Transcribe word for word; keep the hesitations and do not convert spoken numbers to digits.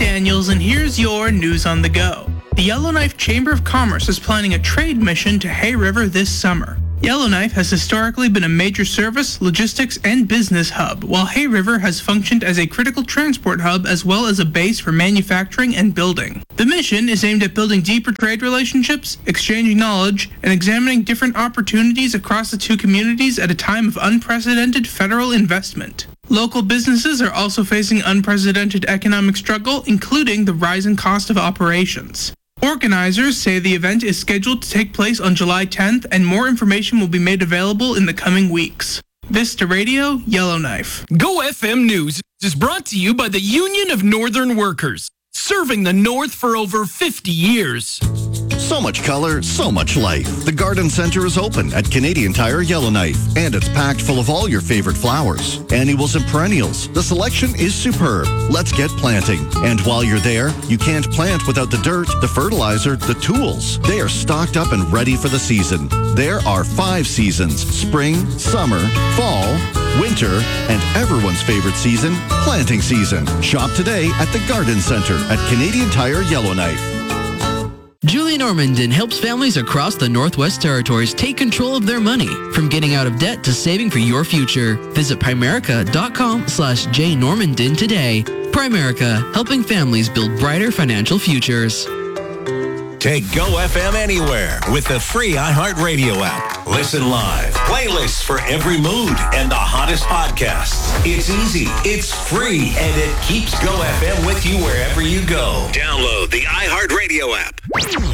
Daniels, and here's your news on the go. The Yellowknife Chamber of Commerce is planning a trade mission to Hay River this summer. Yellowknife has historically been a major service, logistics, and business hub, while Hay River has functioned as a critical transport hub as well as a base for manufacturing and building. The mission is aimed at building deeper trade relationships, exchanging knowledge, and examining different opportunities across the two communities at a time of unprecedented federal investment. Local businesses are also facing unprecedented economic struggle, including the rising cost of operations. Organizers say the event is scheduled to take place on July tenth, and more information will be made available in the coming weeks. Vista Radio, Yellowknife. Go F M News is brought to you by the Union of Northern Workers, serving the North for over fifty years. So much color, so much life. The Garden Center is open at Canadian Tire Yellowknife, and it's packed full of all your favorite flowers. Annuals and perennials. The selection is superb. Let's get planting. And while you're there, you can't plant without the dirt, the fertilizer, the tools. They are stocked up and ready for the season. There are five seasons: spring, summer, fall, winter, and everyone's favorite season, planting season. Shop today at the Garden Center at Canadian Tire Yellowknife. Julie Normandin helps families across the Northwest Territories take control of their money, from getting out of debt to saving for your future. Visit Primerica.com slash jnormandin today. Primerica, helping families build brighter financial futures. Take Go F M anywhere with the free iHeartRadio app. Listen live, playlists for every mood, and the hottest podcasts. It's easy, it's free, and it keeps Go F M with you wherever you go. Download the iHeartRadio app.